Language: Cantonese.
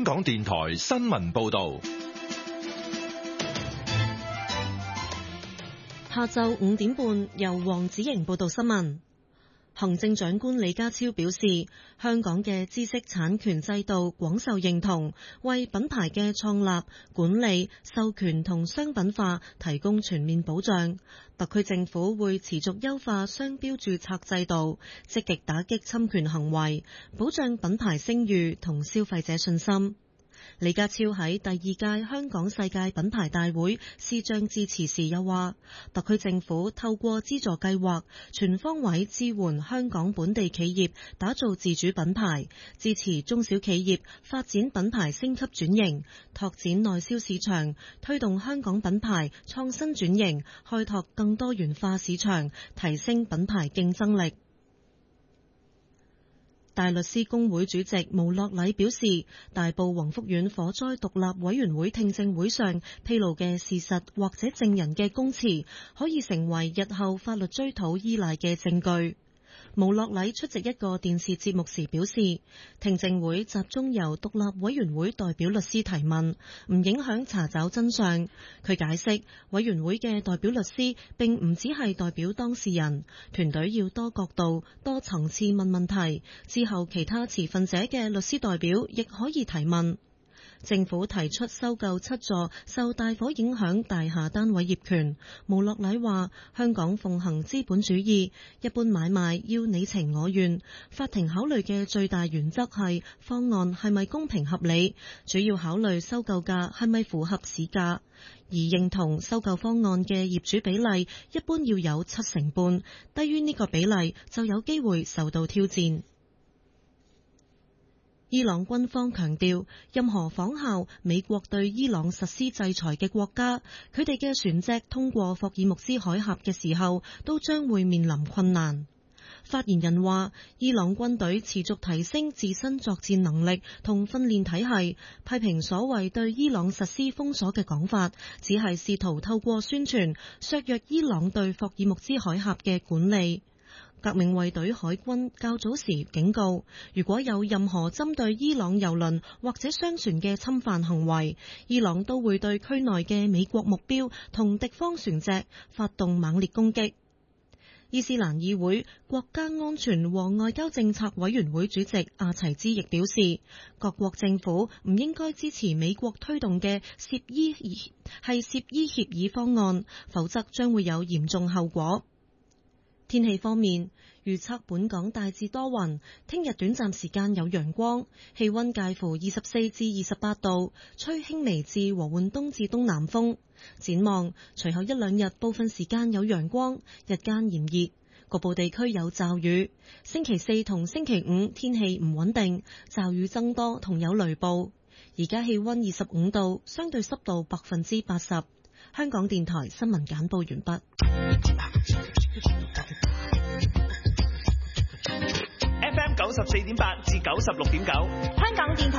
港電台新聞報道。 下晝5點半，由黃子瑩報道新聞。行政長官李家超表示，香港嘅知識產權制度廣受認同，為品牌嘅創立、管理、授權同商品化提供全面保障。特區政府會持續優化商標註冊制度，積極打擊侵權行為，保障品牌聲譽同消費者信心。李家超喺第2屆香港世界品牌大會視像致辭時又話，特區政府透過資助計劃，全方位支援香港本地企業打造自主品牌，支持中小企業發展品牌升級轉型，拓展內銷市場，推動香港品牌創新轉型，開拓更多元化市場，提升品牌競爭力。大律師公會主席毛樂禮表示，大埔宏福苑火災獨立委員會聽證會上披露嘅事實或者證人嘅供詞，可以成為日後法律追討依賴嘅證據。毛樂禮出席一個電視節目時表示，聽證會集中由獨立委員會代表律師提問，唔影響查找真相。佢解釋，委員會嘅代表律師並唔只係代表當事人，團隊要多角度、多層次問問題，之後其他持份者嘅律師代表亦可以提問。政府提出收購7座受大火影響大廈單位業權，毛樂禮話：香港奉行資本主義，一般買賣要你情我願，法庭考慮嘅最大原則係方案係咪公平合理，主要考慮收購價係咪符合市價，而認同收購方案嘅業主比例一般要有7成半，低於呢個比例就有機會受到挑戰。伊朗軍方強調，任何仿效美國對伊朗實施制裁嘅國家，佢哋嘅船隻通過霍爾木茲海峽嘅時候，都將會面臨困難。發言人話，伊朗軍隊持續提升自身作戰能力同訓練體系，批評所謂對伊朗實施封鎖嘅講法，只係試圖透過宣傳削弱伊朗對霍爾木茲海峽嘅管理。革命衛隊海軍較早時警告，如果有任何針對伊朗油輪或者商船嘅侵犯行為，伊朗都會對區內嘅美國目標同敵方船隻發動猛烈攻擊。伊斯蘭議會國家安全和外交政策委員會主席阿齊茲亦表示，各國政府唔應該支持美國推動嘅涉伊協議方案，否則將會有嚴重後果。天氣方面，預測本港大致多雲，聽日短暫時間有陽光，氣溫介乎24至28度，吹輕微至和緩東至東南風。展望隨後1-2日部分時間有陽光，日間炎熱，局部地區有驟雨。星期4同星期5天氣唔穩定，驟雨增多同有雷暴。而家氣溫25度，相對濕度80%。香港電台新聞簡報完畢。 FM 94.8至96.9，香港電台。